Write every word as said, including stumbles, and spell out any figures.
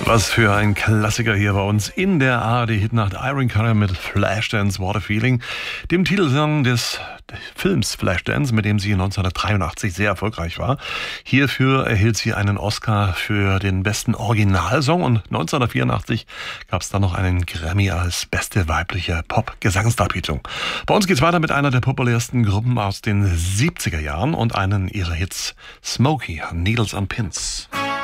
Was für ein Klassiker hier bei uns in der A R D-Hitnacht. Irene Cara mit Flashdance, What a Feeling, dem Titelsong des Films Flashdance, mit dem sie neunzehnhundertdreiundachtzig sehr erfolgreich war. Hierfür erhielt sie einen Oscar für den besten Originalsong und neunzehnhundertvierundachtzig gab es dann noch einen Grammy als beste weibliche Pop-Gesangsdarbietung. Bei uns geht's weiter mit einer der populärsten Gruppen aus den siebziger Jahren und einen ihrer Hits, Smokey, Needles and Pins.